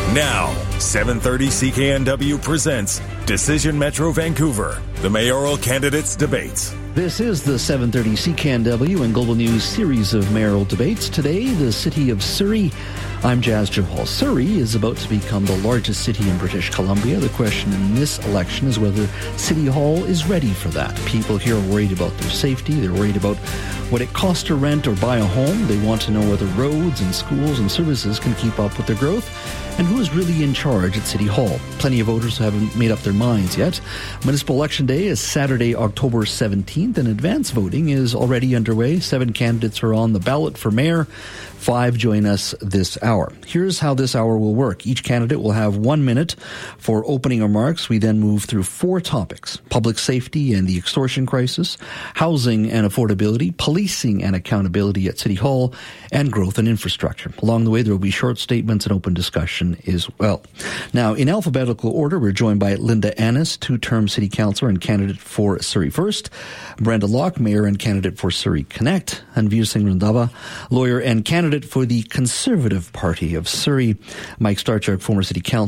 Now, 730 CKNW presents Decision Metro Vancouver, the mayoral candidates' debates. This is the 730 CKNW and Global News series of mayoral debates. Today, the city of Surrey. I'm Jas Johal. Surrey is about to become the largest city in British Columbia. The question in this election is whether City Hall is ready for that. People here are worried about their safety. They're worried about what it costs to rent or buy a home. They want to know whether roads and schools and services can keep up with their growth, and who is really in charge at City Hall. Plenty of voters haven't made up their minds yet. Municipal Election Day is Saturday, October 17th, and advance voting is already underway. 7 candidates are on the ballot for mayor. 5 join us this hour. Here's how this hour will work. Each candidate will have 1 minute for opening remarks. We then move through 4 topics: public safety and the extortion crisis, housing and affordability, policing and accountability at City Hall, and growth and infrastructure. Along the way, there will be short statements and open discussion as well. Now, in alphabetical order, we're joined by Linda Annis, 2-term city councillor and candidate for Surrey First, Brenda Locke, mayor and candidate for Surrey Connect, and Veer Singh Randhawa, lawyer and candidate for the Conservative Party of Surrey, Mike Starchuk, former city councillor